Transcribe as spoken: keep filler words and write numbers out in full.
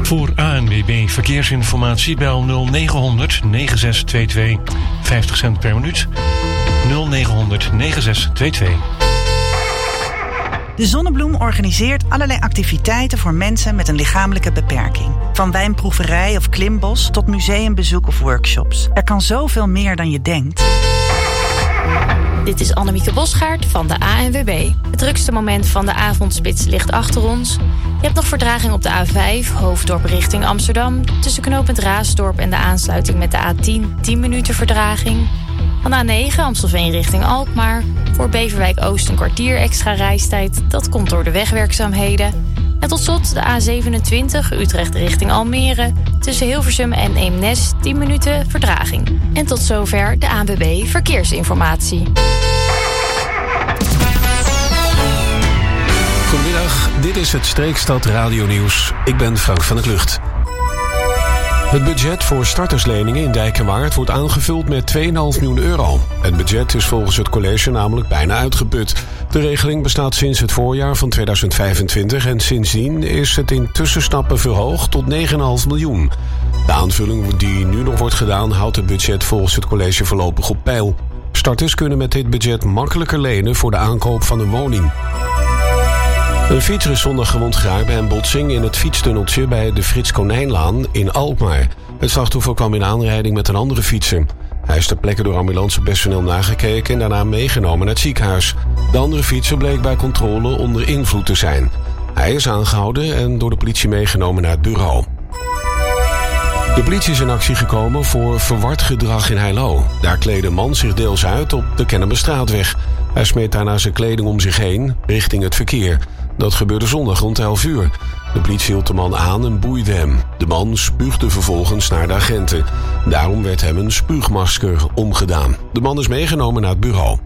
Voor A N W B Verkeersinformatie bel nul negen honderd negen zes twee twee. vijftig cent per minuut. nul negen honderd negen zes twee twee. De Zonnebloem organiseert allerlei activiteiten voor mensen met een lichamelijke beperking. Van wijnproeverij of klimbos tot museumbezoek of workshops. Er kan zoveel meer dan je denkt. Dit is Annemieke Bosgaard van de A N W B. Het drukste moment van de avondspits ligt achter ons. Je hebt nog vertraging op de A vijf, Hoofddorp richting Amsterdam. Tussen knooppunt Raasdorp en de aansluiting met de A tien, tien minuten vertraging. Van de A negen, Amstelveen richting Alkmaar. Voor Beverwijk Oost een kwartier extra reistijd. Dat komt door de wegwerkzaamheden. En tot slot de A zevenentwintig, Utrecht richting Almere. Tussen Hilversum en Eemnes, tien minuten vertraging. En tot zover de A N W B Verkeersinformatie. Goedemiddag, dit is het Streekstad Radio Nieuws. Ik ben Frank van der Klucht. Het budget voor startersleningen in Dijk en Waard wordt aangevuld met twee komma vijf miljoen euro. Het budget is volgens het college namelijk bijna uitgeput. De regeling bestaat sinds het voorjaar van tweeduizend vijfentwintig en sindsdien is het in tussenstappen verhoogd tot negen komma vijf miljoen. De aanvulling die nu nog wordt gedaan houdt het budget volgens het college voorlopig op peil. Starters kunnen met dit budget makkelijker lenen voor de aankoop van een woning. Een fietser is zondag gewond geraakt bij een botsing in het fietstunneltje bij de Frits Konijnlaan in Alkmaar. Het slachtoffer kwam in aanrijding met een andere fietser. Hij is ter plekke door ambulancepersoneel nagekeken en daarna meegenomen naar het ziekenhuis. De andere fietser bleek bij controle onder invloed te zijn. Hij is aangehouden en door de politie meegenomen naar het bureau. De politie is in actie gekomen voor verward gedrag in Heilo. Daar kleedde een man zich deels uit op de Kennemerstraatweg. Hij smeet daarna zijn kleding om zich heen richting het verkeer. Dat gebeurde zondag rond elf uur. De politie hield de man aan en boeide hem. De man spuugde vervolgens naar de agenten. Daarom werd hem een spuugmasker omgedaan. De man is meegenomen naar het bureau.